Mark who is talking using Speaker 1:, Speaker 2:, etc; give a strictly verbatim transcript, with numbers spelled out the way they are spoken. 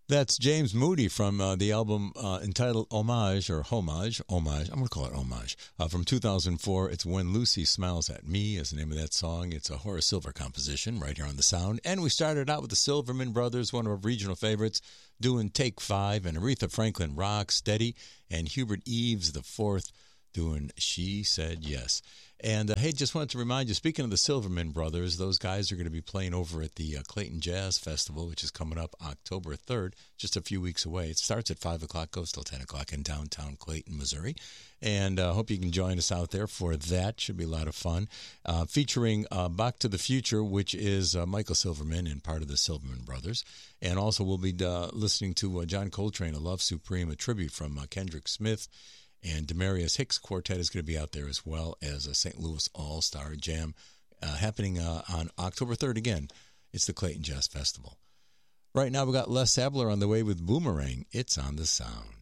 Speaker 1: That's James Moody from uh, the album uh, entitled Homage, or Homage, Homage, I'm going to call it Homage, uh, from two thousand four. It's When Lucy Smiles at Me is the name of that song. It's a Horace Silver composition right here on The Sound. And we started out with the Silverman Brothers, one of our regional favorites, doing Take Five, and Aretha Franklin, Rock Steady, and Hubert Eves the Fourth doing She Said Yes. And, uh, hey, just wanted to remind you, speaking of the Silverman Brothers, those guys are going to be playing over at the uh, Clayton Jazz Festival, which is coming up October third, just a few weeks away. It starts at five o'clock, goes till ten o'clock in downtown Clayton, Missouri. And I uh, hope you can join us out there for that. Should be a lot of fun. Uh, featuring uh, Back to the Future, which is uh, Michael Silverman and part of the Silverman Brothers. And also we'll be uh, listening to uh, John Coltrane, A Love Supreme, a tribute from uh, Kendrick Smith. And Demarius Hicks Quartet is going to be out there, as well as a Saint Louis All-Star Jam uh, happening uh, on October third again. It's the Clayton Jazz Festival. Right now we got Les Abler on the way with Boomerang. It's on The Sound.